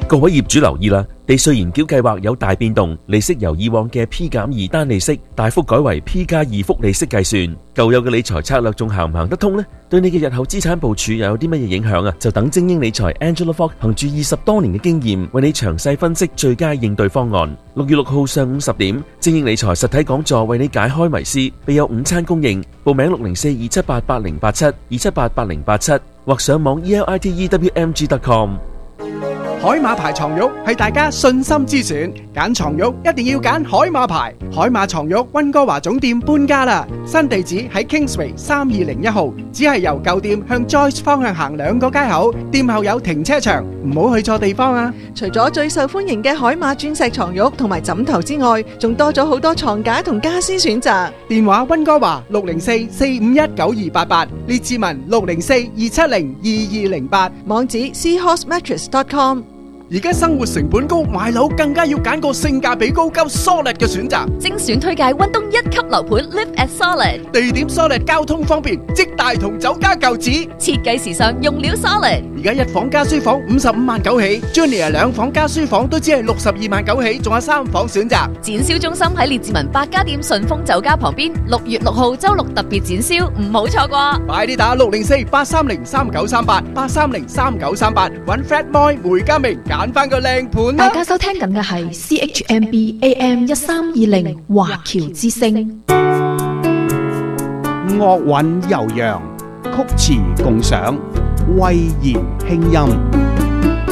各位業主留意啦，地稅延繳計劃有大變動，利息由以往嘅 P+2 單利息大幅改為 P+2 複利息計算。舊有嘅理財策略仲行唔行得通呢？對你嘅日後資產部署又有啲乜嘢影響啊？就等精英理財 Angela Fox 憑住20多年嘅經驗，為你詳細分析最佳應對方案。6月6號上午10點，精英理財實體講座為你解開迷思，備有午餐供應。報名604-278-8087 278-8087或上網 elitewmg.com。 海馬牌床褥係大家信心之選，揀床褥一定要揀海馬牌。海馬床褥溫哥華總店搬家啦，新地址喺 Kingsway 3201號，只係由舊店向 Joyce 方向行2個街口，店後有停車場，唔好去錯地方啊！ 除咗最受歡迎嘅海馬鑽石床褥同埋枕頭之外，仲多咗好多床架同家私選擇。 電話溫哥華604-451-9288，列治文604-270-2208， 網址 seahorsemattress.com。 而家生活成本高，買樓更加要揀個性價比高、夠 solid 嘅選擇。 精選推介溫東1級樓盤 Live at Solid， 地點 solid， 交通方便，即大同酒家舊址， 設計時尚，用料 solid。 而家1房加書房55萬9起 ，Junior 2房加書房都只係62萬9起，仲有3房選擇。 展銷中心喺列治文百家店順豐酒家旁邊，6月6號周六特別展銷，唔好錯過。 快啲打604-830-3938 830-3938，揾 Fred Moy 梅家明。揀翻個靚盤啦！ 大家收聽緊嘅係 CHMB AM 1320華僑之聲， 樂韻悠揚，曲詞共賞，慧言輕音。